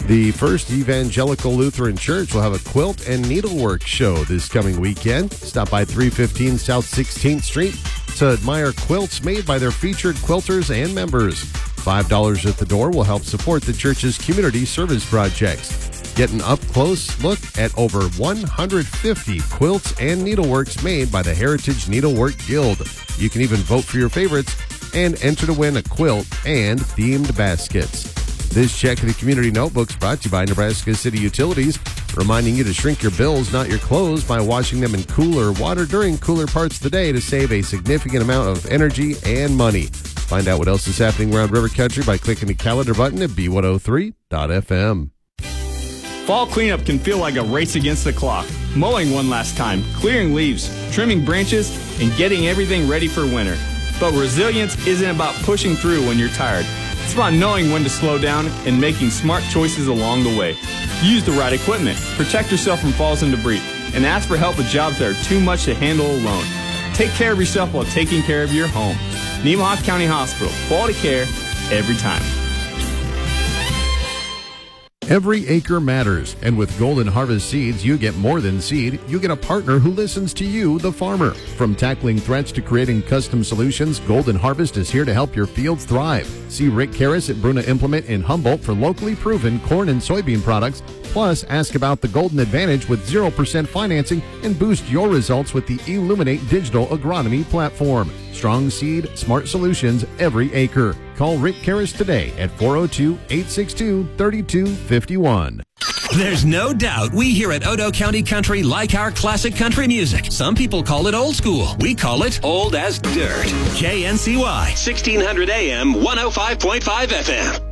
The First Evangelical Lutheran Church will have a quilt and needlework show this coming weekend. Stop by 315 South 16th Street to admire quilts made by their featured quilters and members. $5 at the door will help support the church's community service projects. Get an up-close look at over 150 quilts and needleworks made by the Heritage Needlework Guild. You can even vote for your favorites and enter to win a quilt and themed baskets. This check of the Community Notebooks brought to you by Nebraska City Utilities, reminding you to shrink your bills, not your clothes, by washing them in cooler water during cooler parts of the day to save a significant amount of energy and money. Find out what else is happening around River Country by clicking the calendar button at B103.fm. Fall cleanup can feel like a race against the clock. Mowing one last time, clearing leaves, trimming branches, and getting everything ready for winter. But resilience isn't about pushing through when you're tired. It's about knowing when to slow down and making smart choices along the way. Use the right equipment, protect yourself from falls and debris, and ask for help with jobs that are too much to handle alone. Take care of yourself while taking care of your home. Nemaha County Hospital. Quality care every time. Every acre matters, and with Golden Harvest Seeds, you get more than seed. You get a partner who listens to you, the farmer. From tackling threats to creating custom solutions, Golden Harvest is here to help your fields thrive. See Rick Karras at Bruna Implement in Humboldt for locally proven corn and soybean products. Plus, ask about the Golden Advantage with 0% financing and boost your results with the Illuminate Digital Agronomy platform. Strong seed, smart solutions every acre. Call Rick Karras today at 402-862-3251. There's no doubt we here at Odo County Country like our classic country music. Some people call it old school. We call it old as dirt. KNCY, 1600 AM, 105.5 FM.